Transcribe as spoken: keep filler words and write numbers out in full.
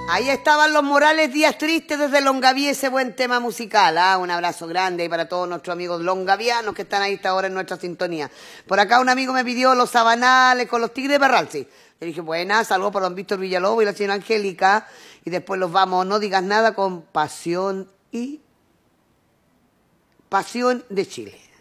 Ahí estaban los Morales Días Tristes desde Longaví, ese buen tema musical. ¿Ah? Un abrazo grande para todos nuestros amigos longavianos que están ahí esta hora en nuestra sintonía. Por acá un amigo me pidió Los Sabanales con los Tigres de Barralsi. Le dije, buenas, saludos para don Víctor Villalobos y la señora Angélica. Y después los vamos, no digas nada, con Pasión y Pasión de Chile.